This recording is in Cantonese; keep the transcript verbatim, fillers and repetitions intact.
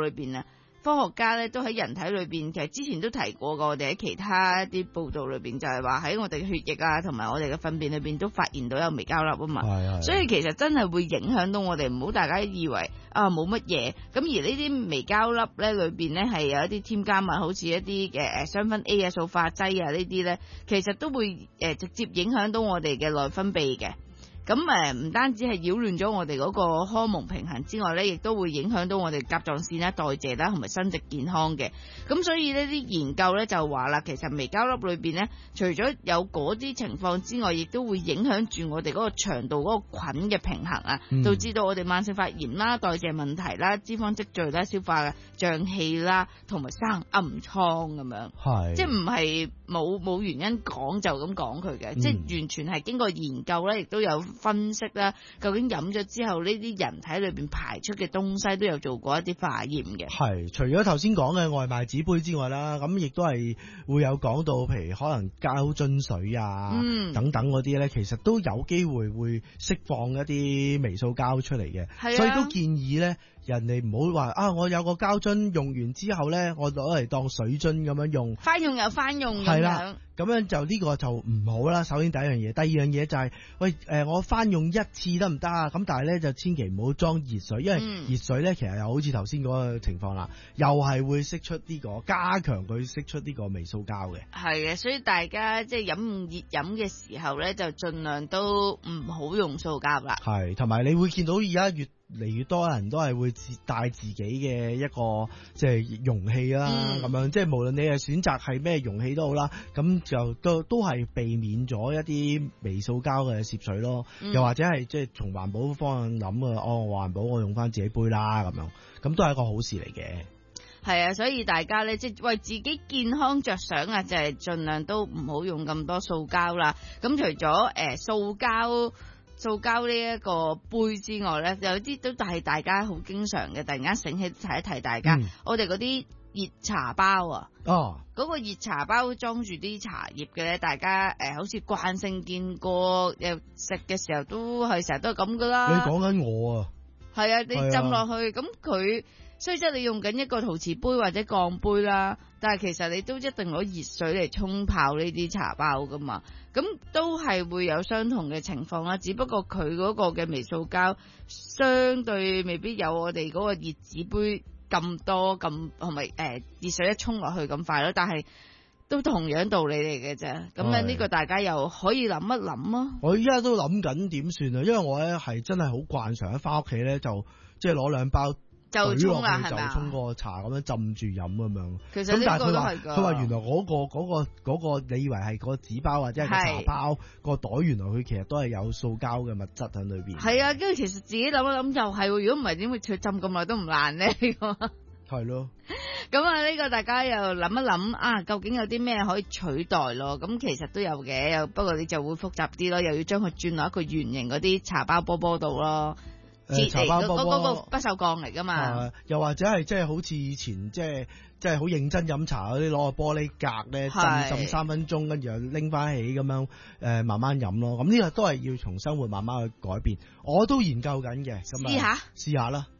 裏邊啊。科學家咧都喺人體裏邊，其實之前都提過過，我哋喺其他一啲報道裏邊就係話喺我哋嘅血液啊，同埋我哋嘅糞便裏邊都發現到有微膠粒啊嘛。 係係。所以其實真係會影響到我哋，唔好大家以為啊冇乜嘢。咁而呢啲微膠粒咧裏邊咧係有一啲添加物，好似一啲嘅誒雙酚 A 啊、塑化劑啊呢啲咧，其實都會誒、呃、直接影響到我哋嘅內分泌嘅。咁誒唔單止係擾亂咗我哋嗰個荷爾蒙平衡之外咧，亦都會影響到我哋甲狀腺啦、代謝啦同埋生殖健康嘅。咁所以呢啲研究咧就話啦，其實微膠粒裏邊咧，除咗有嗰啲情況之外，亦都會影響住我哋嗰個腸道嗰個菌嘅平衡啊，導、嗯、致到我哋慢性發炎啦、代謝問題啦、脂肪積聚啦、消化嘅脹氣啦，同埋生暗瘡咁樣。係，即係唔係冇冇原因講就咁講佢嘅，即係完全係經過研究咧，亦都有分析啦，究竟飲咗之後呢啲人體裏邊排出嘅東西都有做過一啲化驗嘅。係，除咗頭先講嘅外賣紙杯之外啦，咁亦都係會有講到，譬如可能膠樽水啊、嗯、等等嗰啲咧，其實都有機會會釋放一啲微塑膠出嚟嘅。係啊，所以都建議咧，人哋唔好話啊，我有個膠樽用完之後咧，我攞嚟當水樽咁樣用，翻用又翻用咁樣。係啦，咁樣就呢個就唔好啦。首先第一樣嘢，第二樣嘢就係、是，喂，誒、呃，我翻用一次得唔得啊？咁但係咧就千祈唔好裝熱水，因為熱水咧其實又好似頭先嗰個情況啦，又係會釋出呢、這個加強佢釋出呢個微塑膠嘅。係嘅，所以大家即係飲熱飲嘅時候咧，就盡量都唔好用塑膠啦。係，同埋你會見到而家越嚟越多人都係會自帶自己嘅一個即係容器啦，咁、嗯、樣即係無論你係選擇係咩容器都好啦，咁就都都係避免咗一啲微塑膠嘅攝水咯、嗯，又或者係即係從環保方向諗啊，哦，環保我用翻自己杯啦，咁樣咁都係一個好事嚟嘅。係啊，所以大家咧即係為自己健康着想啊，就係盡量都唔好用咁多塑膠啦。咁除咗誒、呃、塑膠。塑膠呢一個杯之外咧，有啲都係大家好經常嘅。突然間醒起提一提大家，嗯、我哋嗰啲熱茶包啊，哦，嗰、嗰個熱茶包裝住啲茶葉嘅咧，大家誒、呃、好似慣性見過，又食嘅時候都係成日都係咁噶啦。你講緊我啊？係啊，你浸落去，咁佢雖則你用緊一個陶瓷杯或者鋼杯啦，但係其實你都一定攞熱水嚟沖泡呢啲茶包噶嘛，咁都係會有相同嘅情況啦。只不過佢嗰個嘅微塑膠相對未必有我哋嗰個熱紙杯咁多咁，同埋誒熱水一沖落去咁快咯。但係都同樣道理嚟嘅啫。咁樣呢個大家又可以諗一諗咯。我依家都諗緊點算啊，因為我咧係真係好慣常喺翻屋企咧就即係攞兩包。就沖啦，係咪？就沖個茶咁樣浸住飲咁樣。其實呢個都係㗎。佢話原來嗰、嗰個嗰、嗰個嗰、嗰個你以為係個紙包或者係個茶包個袋，原來佢其實都係有塑膠嘅物質喺裏邊。係啊，跟住其實自己諗一諗又係，如果唔係點會佢浸咁耐都唔爛呢？係咯。咁啊，呢個大家又諗一諗啊，究竟有啲咩可以取代咯？咁其實都有嘅，不過你就會複雜啲咯，又要將佢轉落一個圓形嗰啲茶包波波度咯。誒，茶包波波嗰個不鏽鋼嚟噶嘛、啊？又或者係即係好似以前即係即係好認真飲茶嗰啲，攞個玻璃格咧浸浸三分鐘，跟住又拎翻起咁樣誒，慢慢飲咯。咁呢個都係要從生活慢慢去改變。我都研究緊嘅，咁試下試下啦。